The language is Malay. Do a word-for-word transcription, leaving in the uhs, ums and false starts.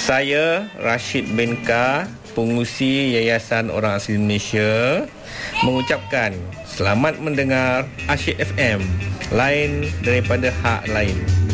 Saya Rashid bin Ka, pengurusi Yayasan Orang Asli Malaysia, mengucapkan selamat mendengar Asyik F M, lain daripada hak lain.